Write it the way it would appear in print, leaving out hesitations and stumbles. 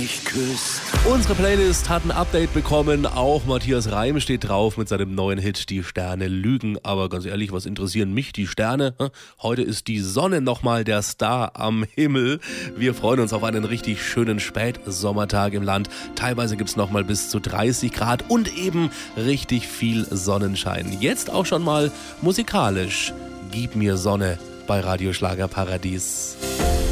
mich küsst. Unsere Playlist hat ein Update bekommen. Auch Matthias Reim steht drauf mit seinem neuen Hit Die Sterne lügen. Aber ganz ehrlich, was interessieren mich die Sterne? Heute ist die Sonne nochmal der Star am Himmel. Wir freuen uns auf einen richtig schönen Spätsommertag im Land. Teilweise gibt's nochmal bis zu 30 Grad und eben richtig viel Sonnenschein. Jetzt auch schon mal musikalisch. Gib mir Sonne bei Radio Schlagerparadies.